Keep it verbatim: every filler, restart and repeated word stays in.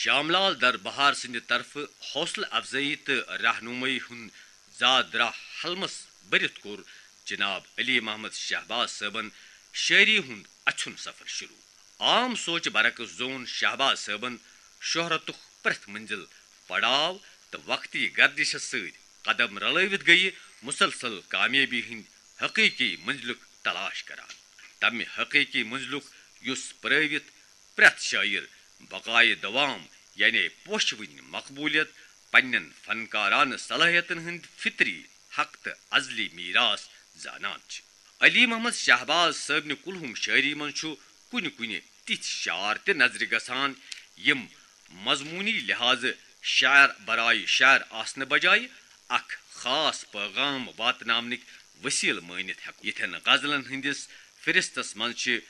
श्यामलाल दर बहार सिंध तरफ हौसला अफजाई तो रहनुमई हुन जादरा हलमस बरित कोर जनाब अली मोहम्मद शहबाज सबन शायरी हुन अच्छुन सफर शुरू। आम सोच बरकस जोन शहबाज सबन शोहरत प्रथ मंजिल पड़ाव तो वक्ती गर्दिश सद कदम रलवित गई मुसलसल कामयाबी हिंद हकीकी मंजिलुक तलाश करान। तम हकीकी मंजिलुक युस प्रवित प्रथ शायर बकाए दवाम यानी पोशविन मकबूलियत पन्न फनकारान सलाहियतन हिंद फितरी हक तो अजली मीरास जानान। अली मोहम्मद शहबाज सबन कुलहुम शायरी मन कुन कुन तिथ शार ते नजर गसान यम मजमूनी लिहाज शायर बराय शायर आसन बजाय अख खास पैगाम वातनामनिक वसील मानित हेको। यथन गजलन हंदिस फिरिस्तस मन